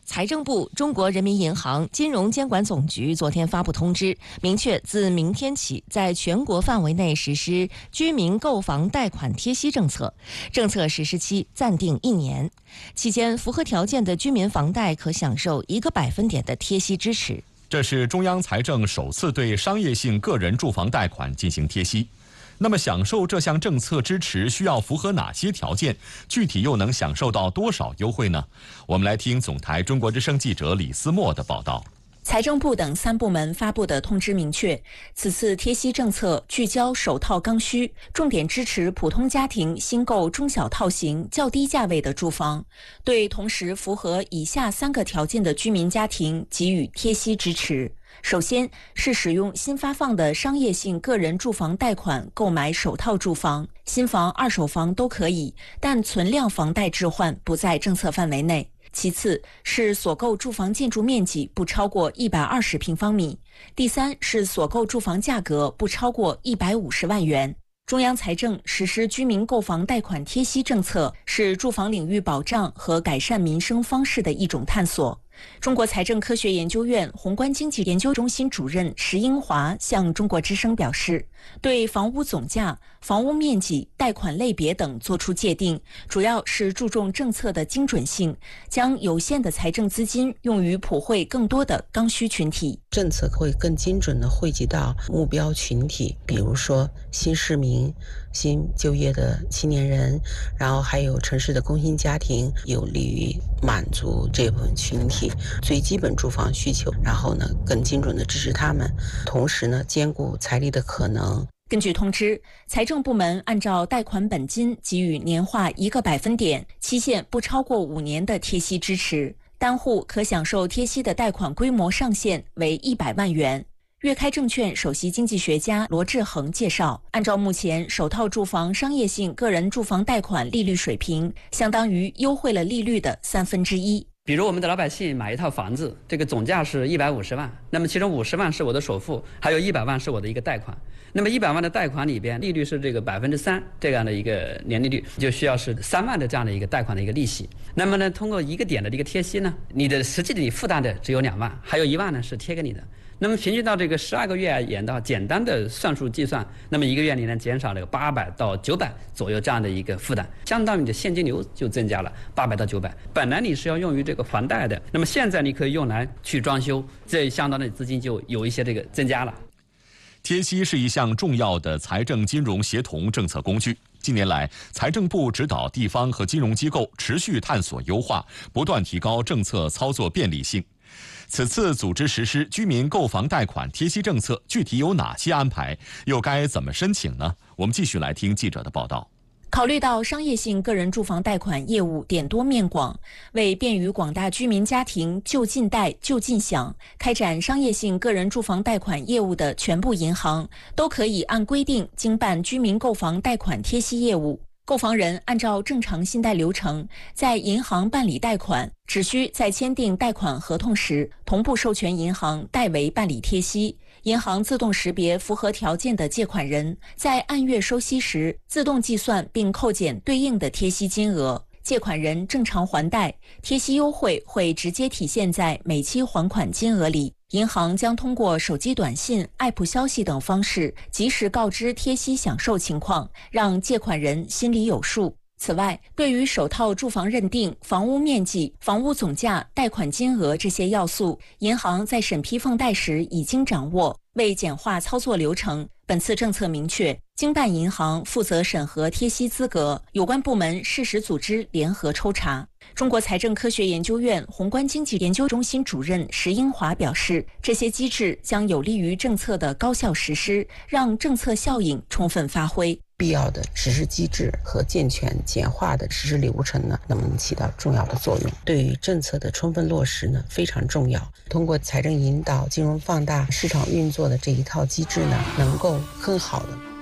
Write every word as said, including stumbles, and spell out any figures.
财政部、中国人民银行、金融监管总局昨天发布通知，明确自明天起，在全国范围内实施居民购房贷款贴息政策，政策实施期暂定一年，期间符合条件的居民房贷可享受一个百分点的贴息支持。 这是中央财政首次对商业性个人住房贷款进行贴息。那么享受这项政策支持需要符合哪些条件？具体又能享受到多少优惠呢？我们来听总台中国之声记者李思墨的报道。 财政部等三部门发布的通知明确，此次贴息政策聚焦首套刚需，重点支持普通家庭新购中小套型较低价位的住房，对同时符合以下三个条件的居民家庭给予贴息支持。首先是使用新发放的商业性个人住房贷款购买首套住房，新房、二手房都可以，但存量房贷置换不在政策范围内。其次是所购住房建筑面积不超过一百二十平方米，第三是所购住房价格不超过一百五十万元。中央财政实施居民购房贷款贴息政策，是住房领域保障和改善民生方式的一种探索。中国财政科学研究院宏观经济研究中心主任石英华向中国之声表示，对房屋总价、房屋面积、贷款类别等作出界定，主要是注重政策的精准性，将有限的财政资金用于普惠更多的刚需群体。 政策会更精准地惠及到目标群体，比如说新市民、新就业的青年人，然后还有城市的工薪家庭，有利于满足这部分群体最基本住房需求，然后呢更精准地支持他们，同时呢兼顾财力的可能。 根据通知，财政部门按照贷款本金给予年化一个百分点，期限不超过五年的贴息支持，单户可享受贴息的贷款规模上限为一百万元。粤开证券首席经济学家罗志恒介绍，按照目前首套住房商业性个人住房贷款利率水平，相当于优惠了利率的三分之一。 比如我们的老百姓买一套房子，这个总价是一百五十万，那么其中五十万是我的首付，还有一百万是我的一个贷款。那么一百万的贷款里边，利率是这个百分之三这样的一个年利率，就需要是三万的这样的一个贷款的一个利息。那么呢，通过一个点的这个贴息呢，你的实际的你负担的只有两万，还有一万呢是贴给你的。那么平均到这个十二个月而言到简单的算术计算，那么一个月你能减少了八百到九百左右这样的一个负担，相当于你的现金流就增加了八百到九百。本来你是要用于这个房贷的，那么现在你可以用来去装修，这相当的资金就有一些这个增加了。 贴息是一项重要的财政金融协同政策工具。近年来，财政部指导地方和金融机构持续探索优化，不断提高政策操作便利性。此次组织实施居民购房贷款贴息政策，具体有哪些安排？又该怎么申请呢？我们继续来听记者的报道。 考虑到商业性个人住房贷款业务点多面广，为便于广大居民家庭就近贷就近享，开展商业性个人住房贷款业务的全部银行都可以按规定经办居民购房贷款贴息业务。购房人按照正常信贷流程，在银行办理贷款，只需在签订贷款合同时，同步授权银行代为办理贴息。银行自动识别符合条件的借款人，在按月收息时，自动计算并扣减对应的贴息金额。借款人正常还贷，贴息优惠会直接体现在每期还款金额里。银行将通过手机短信、A P P 消息等方式，及时告知贴息享受情况，让借款人心里有数。此外，对于首套住房认定、房屋面积、房屋总价、贷款金额这些要素，银行在审批放贷时已经掌握。为简化操作流程，本次政策明确，经办银行负责审核贴息资格，有关部门适时组织联合抽查。中国财政科学研究院宏观经济研究中心主任石英华表示，这些机制将有利于政策的高效实施，让政策效应充分发挥。 必要的实施机制和健全简化的实施流程呢，那么能起到重要的作用。对于政策的充分落实呢，非常重要。通过财政引导、金融放大、市场运作的这一套机制呢，能够更好的